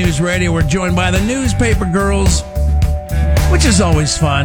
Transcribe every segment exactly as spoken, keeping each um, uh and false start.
News Radio. We're joined by the Newspaper Girls, which is always fun.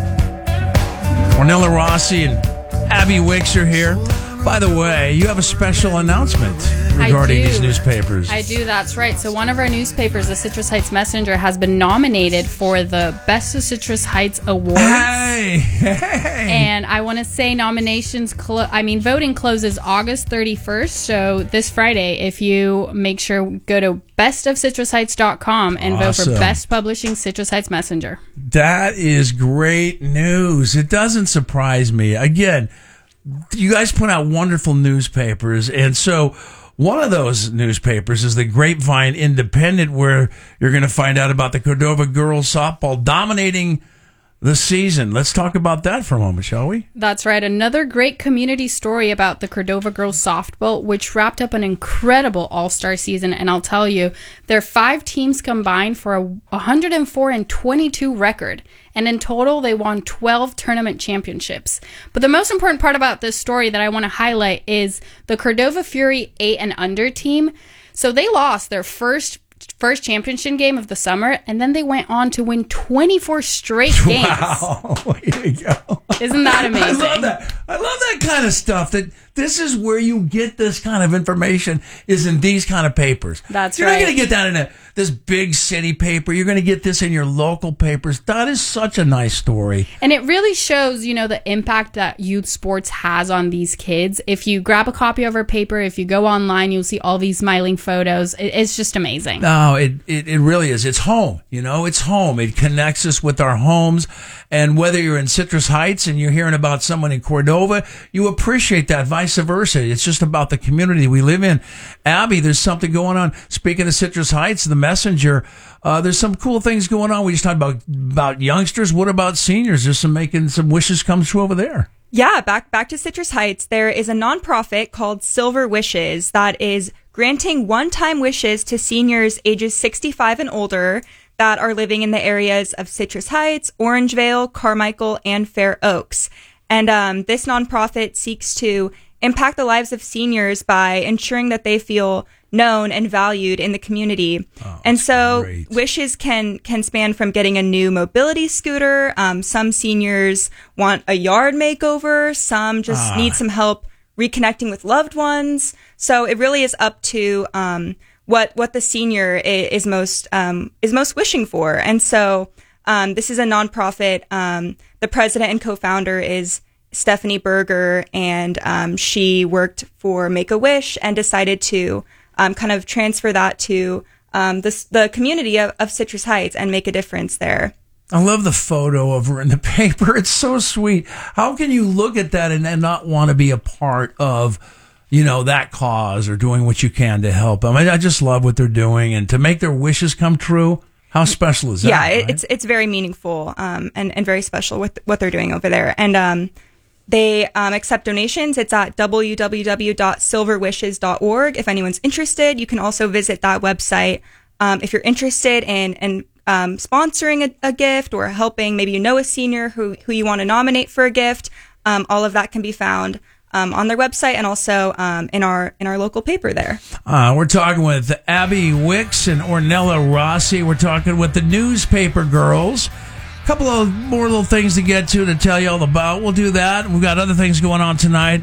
Ornella Rossi and Abby Wicks are here. By the way, you have a special announcement regarding these newspapers. I do, that's right. So one of our newspapers, the Citrus Heights Messenger, has been nominated for the Best of Citrus Heights Awards. Hey, hey. And I want to say nominations, clo- I mean, voting closes August thirty-first. So this Friday, if you make sure, go to best of citrus heights dot com and Awesome. vote for Best Publishing Citrus Heights Messenger. That is great news. It doesn't surprise me. Again, you guys put out wonderful newspapers, and so one of those newspapers is the Grapevine Independent, where you're going to find out about the Cordova girls softball dominating the season. Let's talk about that for a moment, shall we? That's right. Another great community story about the Cordova girls softball, which wrapped up an incredible all-star season. And I'll tell you, their five teams combined for a one hundred four and twenty-two record. And in total, they won twelve tournament championships. But the most important part about this story that I want to highlight is the Cordova Fury eight and under team. So they lost their first first championship game of the summer, and then they went on to win twenty-four straight games. Wow. Here you go. Isn't that amazing? I love that. I love that kind of stuff. That this is where you get this kind of information, is in these kind of papers. That's You're right. not going to get that in a this big city paper. You're going to get this in your local papers. That is such a nice story. And it really shows, you know, the impact that youth sports has on these kids. If you grab a copy of our paper, if you go online, you'll see all these smiling photos. It, it's just amazing. No, it, it, it really is. It's home. You know, it's home. It connects us with our homes. And whether you're in Citrus Heights and you're hearing about someone in Cordova, you appreciate that, vice versa. It's just about the community we live in. Abby, there's something going on. Speaking of Citrus Heights, the Messenger, uh, there's some cool things going on. We just talked about, about youngsters. What about seniors? There's some making some wishes come true over there. Yeah, back back to Citrus Heights. There is a nonprofit called Silver Wishes that is granting one-time wishes to seniors ages sixty-five and older that are living in the areas of Citrus Heights, Orangevale, Carmichael, and Fair Oaks. And um, this nonprofit seeks to impact the lives of seniors by ensuring that they feel known and valued in the community. Oh, and so great. Wishes can can span from getting a new mobility scooter. Um, some seniors want a yard makeover. Some just ah. need some help reconnecting with loved ones. So it really is up to um, what what the senior is, is most um, is most wishing for. And so um, this is a nonprofit. Um, the president and co-founder is Stephanie Berger, and um, she worked for Make-A-Wish and decided to Um, kind of transfer that to um, the, the community of, of Citrus Heights and make a difference there. I love the photo of her in the paper. It's so sweet. How can you look at that and then not want to be a part of, you know, that cause or doing what you can to help them? I, I just love what they're doing, and to make their wishes come true. How special is that? Yeah, it, right? it's it's very meaningful um, and and very special with what they're doing over there. And um, They um, accept donations. It's at w w w dot silver wishes dot org. If anyone's interested, you can also visit that website. Um, if you're interested in, in um, sponsoring a, a gift or helping, maybe you know a senior who, who you want to nominate for a gift, um, all of that can be found um, on their website and also um, in our in our local paper there. Uh, we're talking with Abby Wicks and Ornella Rossi. We're talking with the Newspaper Girls. A couple of more little things to get to to tell you all about. We'll do that. We've got other things going on tonight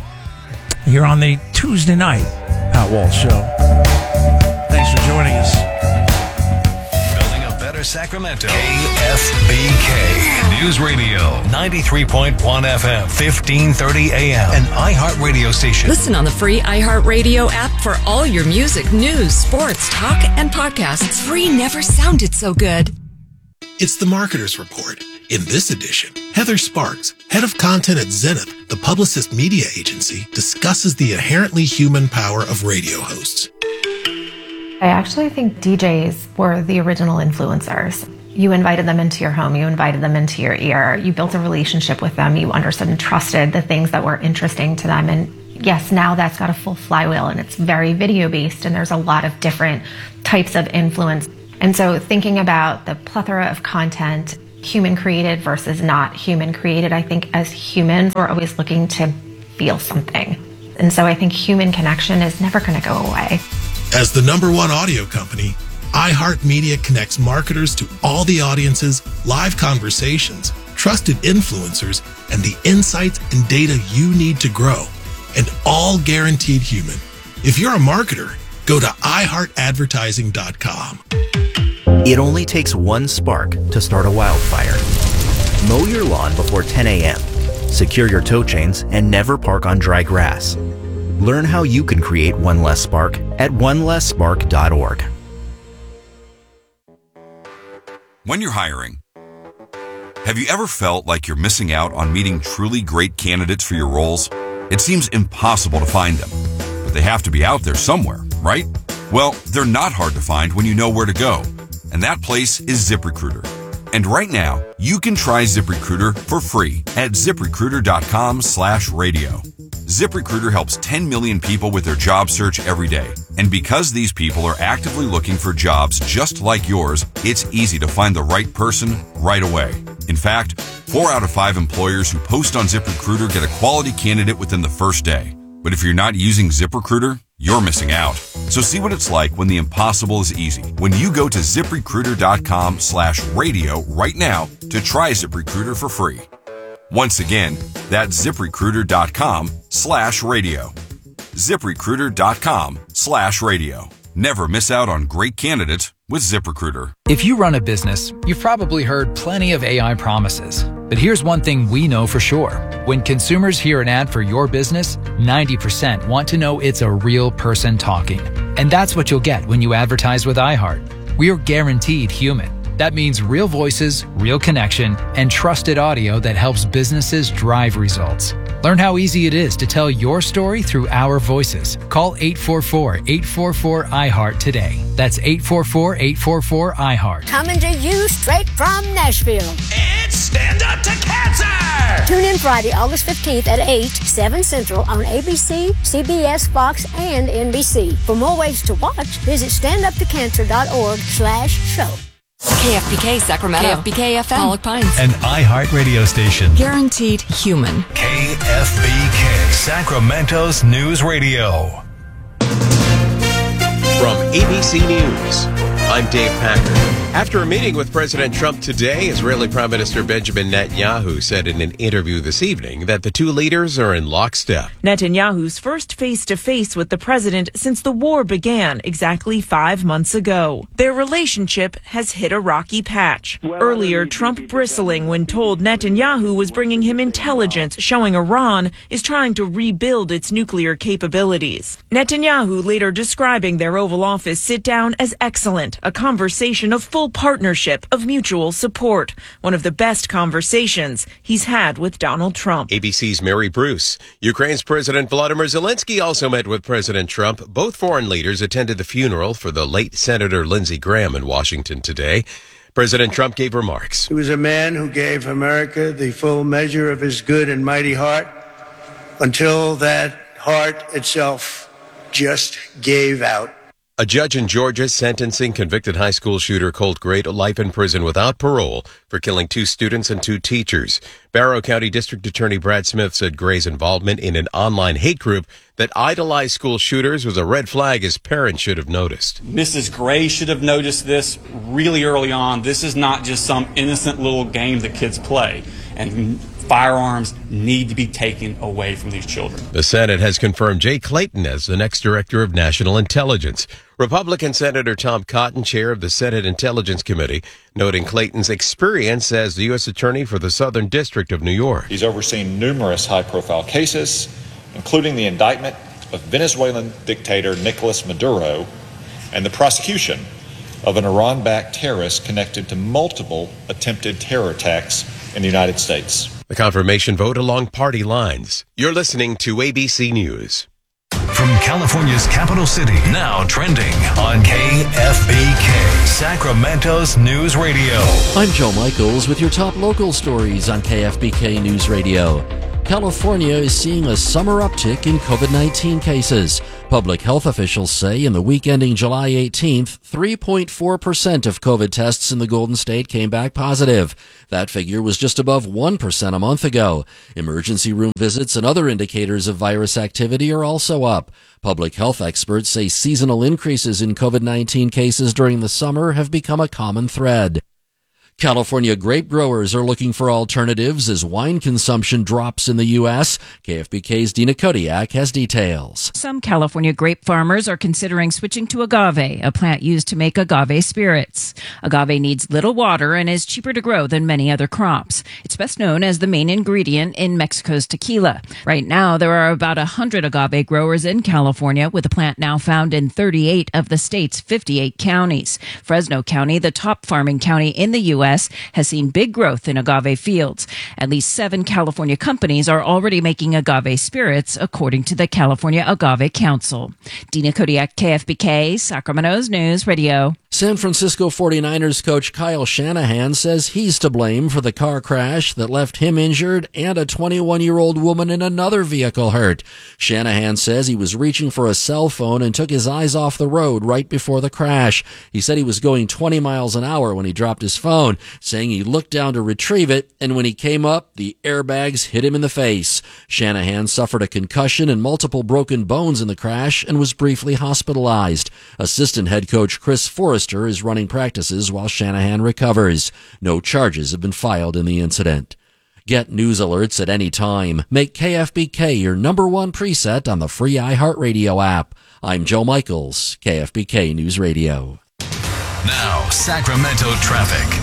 here on the Tuesday night Pat Walsh Show. Thanks for joining us. Building a better Sacramento. K F B K News Radio, ninety-three point one F M, fifteen thirty A M, an iHeart radio station. Listen on the free iHeart Radio app for all your music, news, sports, talk, and podcasts. Free never sounded so good. It's the Marketer's Report. In this edition, Heather Sparks, head of content at Zenith, the Publicist media agency, discusses the inherently human power of radio hosts. I actually think D Js were the original influencers. You invited them into your home, you invited them into your ear, you built a relationship with them, you understood and trusted the things that were interesting to them. And yes, now that's got a full flywheel and it's very video based and there's a lot of different types of influence. And so thinking about the plethora of content, human created versus not human created, I think as humans, we're always looking to feel something. And so I think human connection is never going to go away. As the number one audio company, iHeartMedia connects marketers to all the audiences, live conversations, trusted influencers, and the insights and data you need to grow. And all guaranteed human. If you're a marketer, go to i heart advertising dot com. It only takes one spark to start a wildfire. Mow your lawn before ten a.m. Secure your tow chains and never park on dry grass. Learn how you can create one less spark at one less spark dot org. When you're hiring, have you ever felt like you're missing out on meeting truly great candidates for your roles? It seems impossible to find them, but they have to be out there somewhere, right? Well, they're not hard to find when you know where to go, and that place is ZipRecruiter. And right now, you can try ZipRecruiter for free at ZipRecruiter.com slash radio. ZipRecruiter helps ten million people with their job search every day. And because these people are actively looking for jobs just like yours, it's easy to find the right person right away. In fact, four out of five employers who post on ZipRecruiter get a quality candidate within the first day. But if you're not using ZipRecruiter, you're missing out. So see what it's like when the impossible is easy. When you go to ZipRecruiter.com slash radio right now to try ZipRecruiter for free. Once again, that's ZipRecruiter.com slash radio. ZipRecruiter.com slash radio. Never miss out on great candidates with ZipRecruiter. If you run a business, you've probably heard plenty of A I promises. But here's one thing we know for sure. When consumers hear an ad for your business, ninety percent want to know it's a real person talking. And that's what you'll get when you advertise with iHeart. We are guaranteed human. That means real voices, real connection, and trusted audio that helps businesses drive results. Learn how easy it is to tell your story through our voices. Call eight four four, eight four four, I heart today. That's eight four four, eight four four, I heart. Coming to you straight from Nashville. It's Stand Up to Cancer! Tune in Friday, August fifteenth at eight, seven Central on A B C, C B S, Fox, and N B C. For more ways to watch, visit standuptocancer.org slash show. K F B K Sacramento. K F B K F M. Pollock Pines. An iHeart radio station. Guaranteed human. K F B K, Sacramento's news radio. From A B C News, I'm Dave Packer. After a meeting with President Trump today, Israeli Prime Minister Benjamin Netanyahu said in an interview this evening that the two leaders are in lockstep. Netanyahu's first face-to-face with the president since the war began exactly five months ago. Their relationship has hit a rocky patch. Earlier, Trump bristling when told Netanyahu was bringing him intelligence showing Iran is trying to rebuild its nuclear capabilities. Netanyahu later describing their Oval Office sit-down as excellent, a conversation of full partnership, of mutual support, one of the best conversations he's had with Donald Trump. A B C's Mary Bruce. Ukraine's President Volodymyr Zelensky also met with President Trump. Both foreign leaders attended the funeral for the late Senator Lindsey Graham in Washington today. President Trump gave remarks. He was a man who gave America the full measure of his good and mighty heart until that heart itself just gave out. A judge in Georgia sentencing convicted high school shooter Colt Gray to life in prison without parole for killing two students and two teachers. Barrow County District Attorney Brad Smith said Gray's involvement in an online hate group that idolized school shooters was a red flag his parents should have noticed. Missus Gray should have noticed this really early on. This is not just some innocent little game that kids play. And firearms need to be taken away from these children. The Senate has confirmed Jay Clayton as the next Director of National Intelligence. Republican Senator Tom Cotton, chair of the Senate Intelligence Committee, noting Clayton's experience as the U S Attorney for the Southern District of New York. He's overseen numerous high-profile cases, including the indictment of Venezuelan dictator Nicolas Maduro and the prosecution of an Iran-backed terrorist connected to multiple attempted terror attacks in the United States. The confirmation vote along party lines. You're listening to A B C News. From California's capital city, now trending on K F B K, Sacramento's News Radio. I'm Joe Michaels with your top local stories on K F B K News Radio. California is seeing a summer uptick in COVID nineteen cases. Public health officials say in the week ending July eighteenth, three point four percent of COVID tests in the Golden State came back positive. That figure was just above one percent a month ago. Emergency room visits and other indicators of virus activity are also up. Public health experts say seasonal increases in COVID nineteen cases during the summer have become a common thread. California grape growers are looking for alternatives as wine consumption drops in the U S. K F B K's Dina Kodiak has details. Some California grape farmers are considering switching to agave, a plant used to make agave spirits. Agave needs little water and is cheaper to grow than many other crops. It's best known as the main ingredient in Mexico's tequila. Right now, there are about one hundred agave growers in California, with the plant now found in thirty-eight of the state's fifty-eight counties. Fresno County, the top farming county in the U S, has seen big growth in agave fields. At least seven California companies are already making agave spirits, according to the California Agave Council. Dina Kodiak, K F B K, Sacramento's News Radio. San Francisco forty-niners coach Kyle Shanahan says he's to blame for the car crash that left him injured and a twenty-one-year-old woman in another vehicle hurt. Shanahan says he was reaching for a cell phone and took his eyes off the road right before the crash. He said he was going twenty miles an hour when he dropped his phone, saying he looked down to retrieve it, and when he came up, the airbags hit him in the face. Shanahan suffered a concussion and multiple broken bones in the crash and was briefly hospitalized. Assistant head coach Chris Forrester is running practices while Shanahan recovers. No charges have been filed in the incident. Get news alerts at any time. Make K F B K your number one preset on the free iHeartRadio app. I'm Joe Michaels, K F B K News Radio. Now, Sacramento traffic.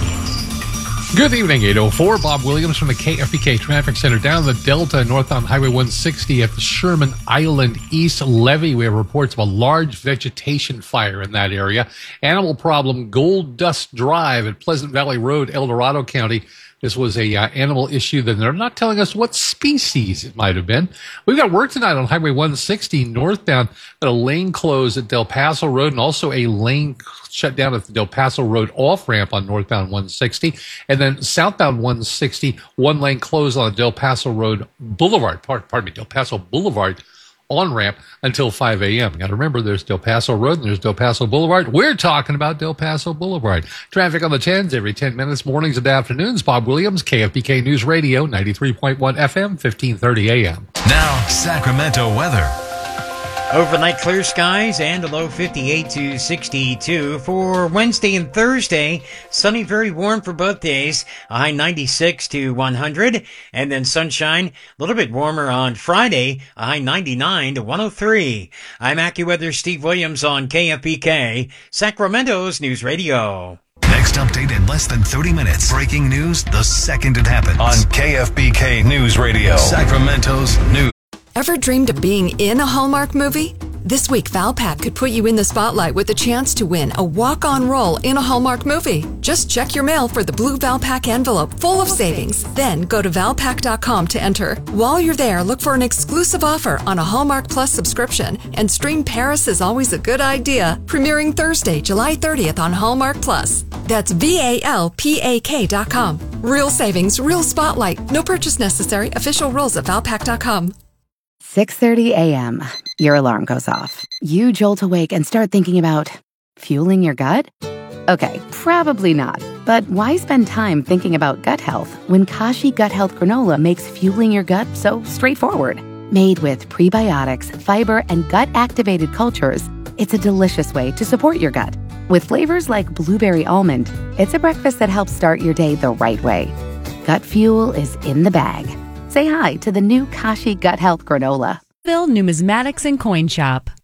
Good evening, eight oh four. Bob Williams from the K F B K Traffic Center. Down the Delta, northbound Highway one sixty at the Sherman Island East Levee. We have reports of a large vegetation fire in that area. Animal problem, Gold Dust Drive at Pleasant Valley Road, El Dorado County. This was a uh, animal issue that they're not telling us what species it might have been. We've got work tonight on Highway one sixty northbound, got a lane closed at Del Paso Road and also a lane shut down at the Del Paso Road off-ramp on northbound one sixty. And then southbound one sixty, one lane closed on Del Paso Road Boulevard, pardon me, Del Paso Boulevard on-ramp until five a.m. Got to remember, there's Del Paso Road and there's Del Paso Boulevard. We're talking about Del Paso Boulevard. Traffic on the tens every ten minutes, mornings and afternoons. Bob Williams, K F B K News Radio, ninety-three point one F M, fifteen thirty A M. Now, Sacramento weather. Overnight clear skies and a low fifty-eight to sixty-two. For Wednesday and Thursday, sunny, very warm for both days, a high ninety-six to one hundred. And then sunshine, a little bit warmer on Friday, a high ninety-nine to one oh three. I'm AccuWeather Steve Williams on K F B K, Sacramento's News Radio. Next update in less than thirty minutes. Breaking news the second it happens. On K F B K News Radio, Sacramento's News. Ever dreamed of being in a Hallmark movie? This week, Valpak could put you in the spotlight with a chance to win a walk-on role in a Hallmark movie. Just check your mail for the blue Valpak envelope full of savings. Then go to valpak dot com to enter. While you're there, look for an exclusive offer on a Hallmark Plus subscription. And stream Paris is Always a Good Idea, premiering Thursday, July thirtieth on Hallmark Plus. That's V A L P A K dot com. Real savings, real spotlight. No purchase necessary. Official rules at valpak dot com. six thirty a.m. Your alarm goes off. You jolt awake and start thinking about fueling your gut? Okay, probably not. But why spend time thinking about gut health when Kashi Gut Health Granola makes fueling your gut so straightforward? Made with prebiotics, fiber, and gut-activated cultures, it's a delicious way to support your gut. With flavors like blueberry almond, it's a breakfast that helps start your day the right way. Gut fuel is in the bag. Say hi to the new Kashi Gut Health Granola. Numismatics and Coin Shop.